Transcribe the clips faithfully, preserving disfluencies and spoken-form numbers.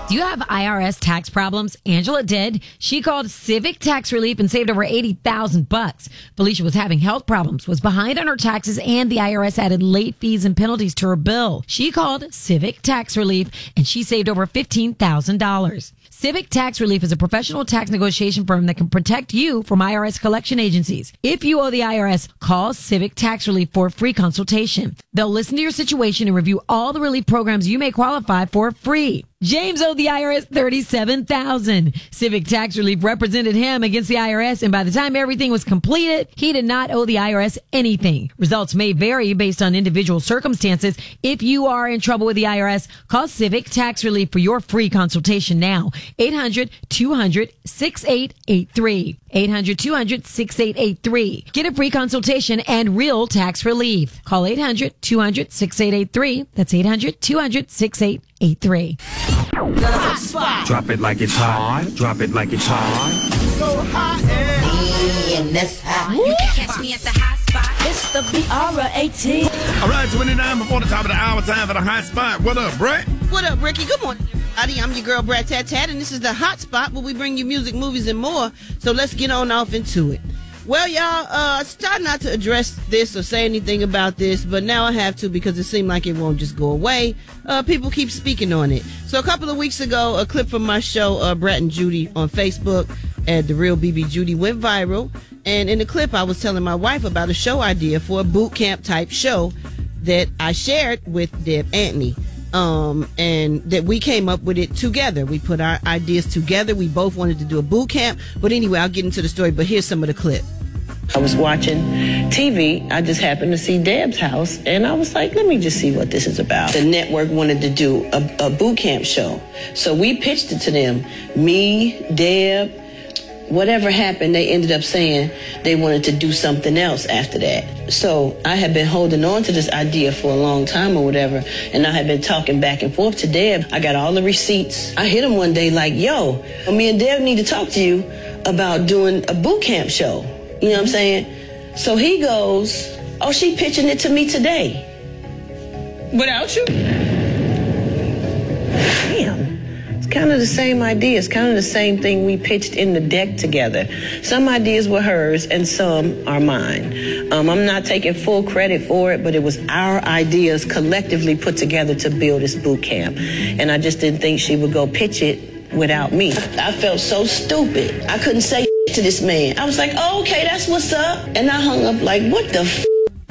Do you have I R S tax problems? Angela did. She called Civic Tax Relief and saved over eighty thousand bucks. Felicia was having health problems, was behind on her taxes, and the I R S added late fees and penalties to her bill. She called Civic Tax Relief and she saved over fifteen thousand dollars. Civic Tax Relief is a professional tax negotiation firm that can protect you from I R S collection agencies. If you owe the I R S, call Civic Tax Relief for a free consultation. They'll listen to your situation and review all the relief programs you may qualify for free. James owed the I R S thirty-seven thousand dollars. Civic Tax Relief represented him against the I R S, and by the time everything was completed, he did not owe the I R S anything. Results may vary based on individual circumstances. If you are in trouble with the I R S, call Civic Tax Relief for your free consultation now. eight hundred two hundred sixty-eight eighty-three. eight hundred two hundred sixty-eight eighty-three. Get a free consultation and real tax relief. Call eight hundred two hundred sixty-eight eighty-three. That's eight hundred two hundred sixty-eight eighty-three. Hot spot. Drop it like it's hot. Drop it like it's hot. So hot and, and that's hot. You can catch me at the hot spot. It's the B R A T. All right, twenty-nine before the top of the hour, time for the hot spot. What up, Brett? What up, Ricky? Good morning, everybody. I'm your girl, Brad Tat Tat, and this is the hot spot where we bring you music, movies, and more. So let's get on off into it. Well, y'all, uh, I started not to address this or say anything about this, but now I have to because it seemed like it won't just go away. Uh, people keep speaking on it. So a couple of weeks ago, a clip from my show, uh, Brett and Judy on Facebook at The Real B B Judy went viral. And in the clip, I was telling my wife about a show idea for a boot camp type show that I shared with Deb Antony. Um, and that we came up with it together. We put our ideas together. We both wanted to do a boot camp. But anyway, I'll get into the story. But here's some of the clip. I was watching T V. I just happened to see Deb's house, and I was like, let me just see what this is about. The network wanted to do a, a boot camp show. So we pitched it to them. Me, Deb, whatever happened, they ended up saying they wanted to do something else after that. So I had been holding on to this idea for a long time or whatever, and I had been talking back and forth to Deb. I got all the receipts. I hit him one day like, yo, me and Deb need to talk to you about doing a boot camp show. You know what I'm saying? So he goes, oh, she pitching it to me today. Without you? Damn. It's kind of the same idea. It's kind of the same thing we pitched in the deck together. Some ideas were hers and some are mine. Um, I'm not taking full credit for it, but it was our ideas collectively put together to build this boot camp. And I just didn't think she would go pitch it without me. I felt so stupid. I couldn't say to this man. I was like, oh, okay, that's what's up. And I hung up like, what the f?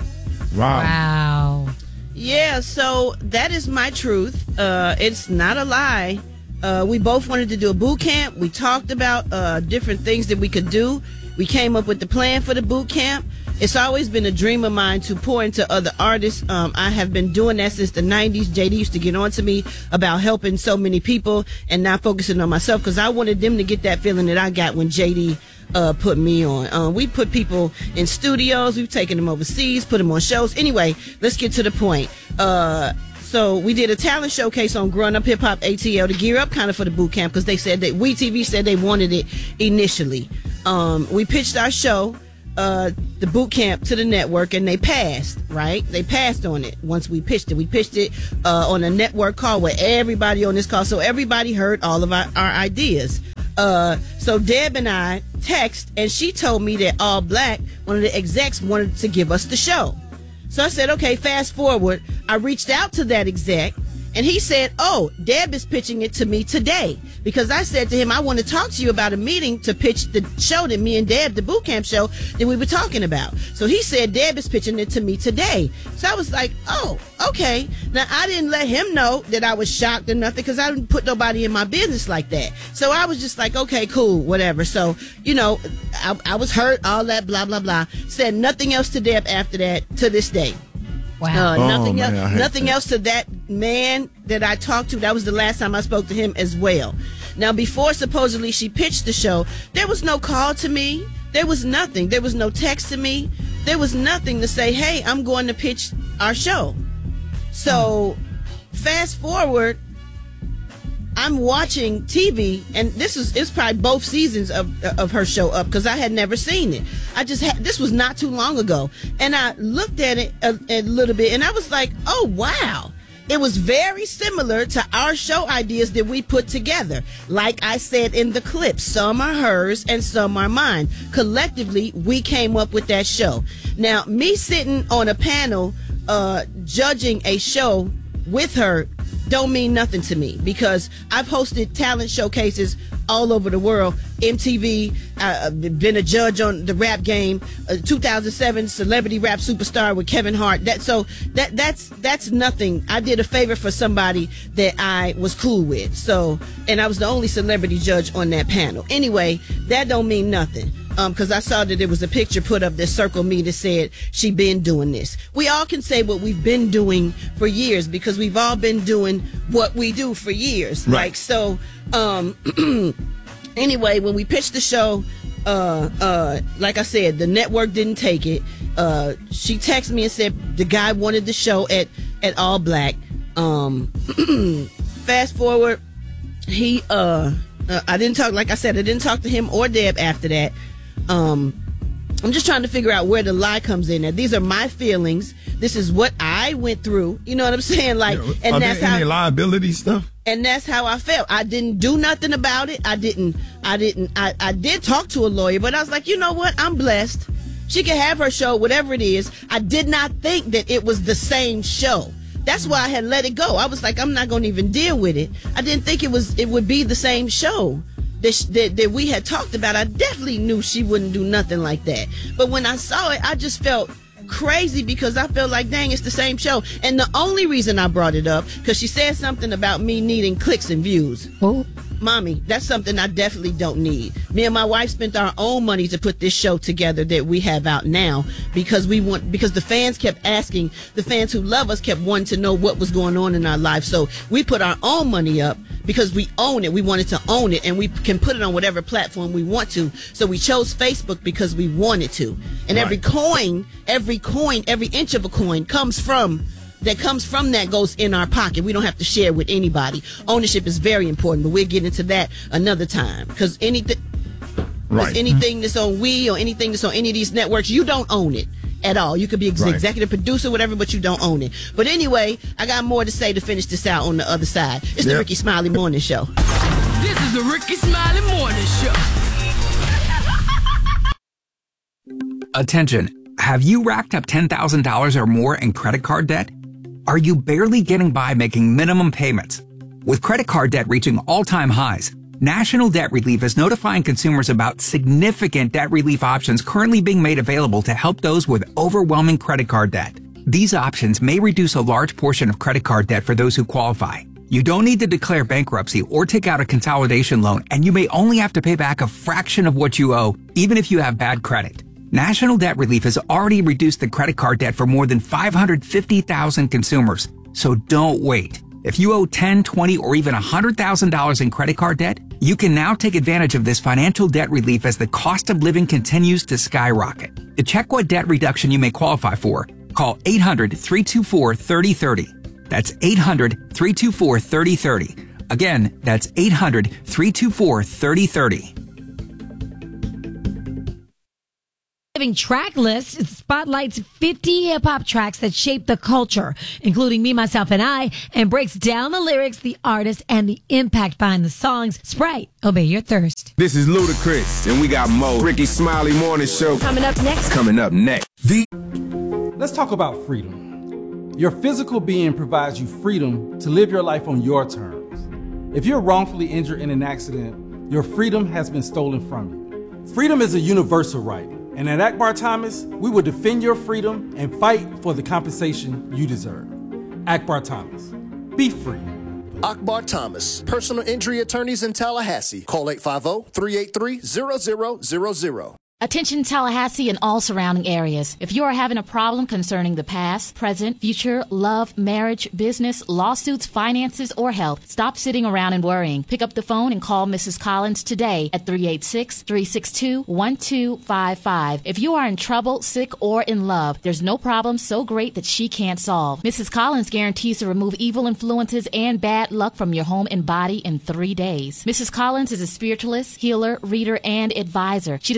Wow. Wow. Yeah, so that is my truth. Uh, it's not a lie. Uh, we both wanted to do a boot camp. We talked about uh, different things that we could do. We came up with the plan for the boot camp. It's always been a dream of mine to pour into other artists. Um, I have been doing that since the nineties. J D used to get on to me about helping so many people and not focusing on myself because I wanted them to get that feeling that I got when J D uh, put me on. Uh, we put people in studios. We've taken them overseas, put them on shows. Anyway, let's get to the point. Uh, so we did a talent showcase on Growing Up Hip Hop A T L to gear up kind of for the boot camp because they said that We T V said they wanted it initially. Um, we pitched our show. Uh, the boot camp to the network and they passed, right? They passed on it once we pitched it. We pitched it uh, on a network call where everybody on this call, so everybody heard all of our, our ideas. Uh, so Deb and I text and she told me that All Black, one of the execs, wanted to give us the show. So I said, okay, fast forward. I reached out to that exec and he said, oh, Deb is pitching it to me today. Because I said to him, I want to talk to you about a meeting to pitch the show that me and Deb, the boot camp show that we were talking about. So he said, Deb is pitching it to me today. So I was like, oh, okay. Now, I didn't let him know that I was shocked or nothing because I didn't put nobody in my business like that. So I was just like, okay, cool, whatever. So, you know, I, I was hurt, all that, blah, blah, blah. Said nothing else to Deb after that to this day. Wow. Uh, Oh, nothing man, else. Nothing that. else to that man that I talked to. That was the last time I spoke to him as well. Now, before supposedly she pitched the show, there was no call to me. There was nothing. There was no text to me. There was nothing to say, hey, I'm going to pitch our show. So, fast forward, I'm watching T V, and this is it's probably both seasons of of her show up because I had never seen it. I just had this was not too long ago, and I looked at it a, a little bit, and I was like, oh wow, it was very similar to our show ideas that we put together. Like I said in the clip, some are hers and some are mine. Collectively, we came up with that show. Now, me sitting on a panel uh, judging a show with her don't mean nothing to me, because I've hosted talent showcases all over the world. M T V, uh, been a judge on the Rap Game, uh, two thousand seven Celebrity Rap Superstar with Kevin Hart. That so that that's that's nothing. I did a favor for somebody that I was cool with. So, and I was the only celebrity judge on that panel. Anyway, that don't mean nothing. Um, because I saw that there was a picture put up that circled me that said she been doing this. We all can say what we've been doing for years, because we've all been doing what we do for years. Right. Like so. Um, anyway, when we pitched the show, uh, uh, like I said, the network didn't take it. Uh, she texted me and said the guy wanted the show at at All Black. Um, fast forward, he uh, uh, I didn't talk. Like I said, I didn't talk to him or Deb after that. Um, I'm just trying to figure out where the lie comes in. Now, these are my feelings. This is what I went through. You know what I'm saying? Like, Yeah, and are that's there how. any liability stuff? And that's how I felt. I didn't do nothing about it. I didn't, I didn't, I, I did talk to a lawyer, but I was like, you know what? I'm blessed. She can have her show, whatever it is. I did not think that it was the same show. That's why I had let it go. I was like, I'm not going to even deal with it. I didn't think it was, it would be the same show that, sh- that, that we had talked about. I definitely knew she wouldn't do nothing like that. But when I saw it, I just felt crazy, because I felt like, dang, it's the same show. And the only reason I brought it up, because she said something about me needing clicks and views. Oh. Mommy, that's something I definitely don't need. Me and my wife spent our own money to put this show together that we have out now, because we want, because the fans kept asking, the fans who love us kept wanting to know what was going on in our life. So we put our own money up because we own it. We wanted to own it, and we can put it on whatever platform we want to. So we chose Facebook because we wanted to. And Right. every coin, every coin, every inch of a coin comes from that comes from that goes in our pocket. We don't have to share with anybody. Ownership is very important, but we'll get into that another time. Because anything, Right. anything that's on We or anything that's on any of these networks, you don't own it at all. You could be ex- Right. executive producer, whatever, but you don't own it. But anyway, I got more to say to finish this out on the other side. It's the Yep. Ricky Smiley Morning Show. This is the Ricky Smiley Morning Show. Attention. Have you racked up ten thousand dollars or more in credit card debt? Are you barely getting by making minimum payments? With credit card debt reaching all-time highs, National Debt Relief is notifying consumers about significant debt relief options currently being made available to help those with overwhelming credit card debt. These options may reduce a large portion of credit card debt for those who qualify. You don't need to declare bankruptcy or take out a consolidation loan, and you may only have to pay back a fraction of what you owe, even if you have bad credit. National Debt Relief has already reduced the credit card debt for more than five hundred fifty thousand consumers. So don't wait. If you owe ten, twenty, or even one hundred thousand dollars in credit card debt, you can now take advantage of this financial debt relief as the cost of living continues to skyrocket. To check what debt reduction you may qualify for, call eight hundred, three two four, three oh three oh. That's eight hundred, three two four, three oh three oh. Again, that's eight hundred, three two four, three oh three oh. Living Track List spotlights fifty hip-hop tracks that shape the culture, including Me, Myself, and I, and breaks down the lyrics, the artist, and the impact behind the songs. Sprite, obey your thirst. This is Ludacris, and we got Mo. Ricky Smiley Morning Show. Coming up next. Coming up next. The Let's talk about freedom. Your physical being provides you freedom to live your life on your terms. If you're wrongfully injured in an accident, your freedom has been stolen from you. Freedom is a universal right. And at Akbar Thomas, we will defend your freedom and fight for the compensation you deserve. Akbar Thomas, be free. Akbar Thomas, personal injury attorneys in Tallahassee. Call eight five zero, three eight three, zero zero zero zero. Attention Tallahassee and all surrounding areas. If you are having a problem concerning the past, present, future, love, marriage, business, lawsuits, finances, or health, stop sitting around and worrying. Pick up the phone and call Missus Collins today at three eight six, three six two, one two five five. If you are in trouble, sick, or in love, there's no problem so great that she can't solve. Missus Collins guarantees to remove evil influences and bad luck from your home and body in three days. Missus Collins is a spiritualist, healer, reader, and advisor. She does not claim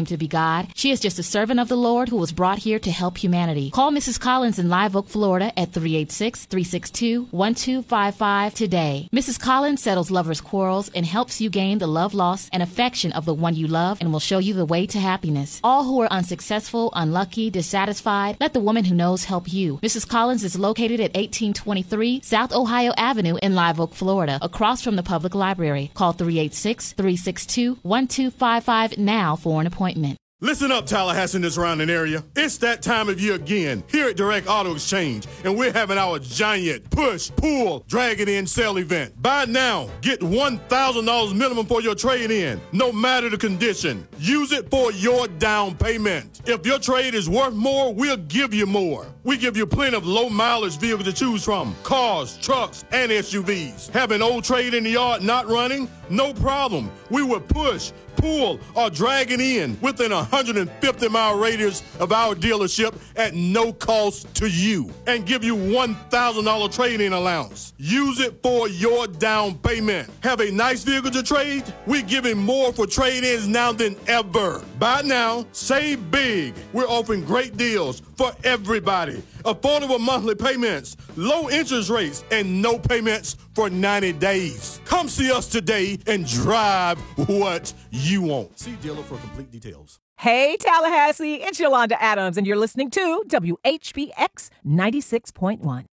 claim to be God. She is just a servant of the Lord who was brought here to help humanity. Call Missus Collins in Live Oak, Florida at three eight six, three six two, one two five five today. Missus Collins settles lovers' quarrels and helps you gain the love lost and affection of the one you love and will show you the way to happiness. All who are unsuccessful, unlucky, dissatisfied, let the woman who knows help you. Missus Collins is located at eighteen twenty-three South Ohio Avenue in Live Oak, Florida, across from the public library. Call three eight six, three six two, one two five five now for an appointment. Listen up, Tallahassee and the surrounding area. It's that time of year again here at Direct Auto Exchange, and we're having our giant push, pull, drag it in sale event. Buy now, get one thousand dollars minimum for your trade-in, no matter the condition. Use it for your down payment. If your trade is worth more, we'll give you more. We give you plenty of low-mileage vehicles to choose from, cars, trucks, and S U Vs. Have an old trade in the yard not running? No problem. We will push, pull, or drag it in within a one hundred fifty mile radius of our dealership at no cost to you and give you one thousand dollars trade-in allowance. Use it for your down payment. Have a nice vehicle to trade? We're giving more for trade-ins now than ever. Buy now, save big. We're offering great deals for everybody. Affordable monthly payments, low interest rates, and no payments for ninety days. Come see us today and drive what you want. See dealer for complete details. Hey, Tallahassee, it's Yolanda Adams, and you're listening to W H B X ninety-six point one.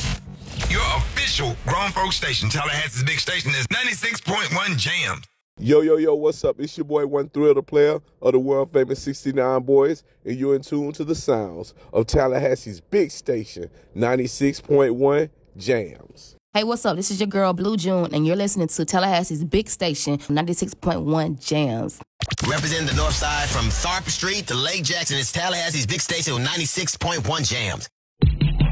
Your official grown folk station, Tallahassee's big station, is ninety-six point one Jams. Yo, yo, yo, what's up? It's your boy, One Thrill, the player of the world-famous sixty-nine Boys, and you're in tune to the sounds of Tallahassee's big station, ninety-six point one Jams. Hey, what's up? This is your girl, Blue June, and you're listening to Tallahassee's big station, ninety-six point one Jams. Representing the north side from Tharp Street to Lake Jackson, it's Tallahassee's big station, ninety-six point one Jams.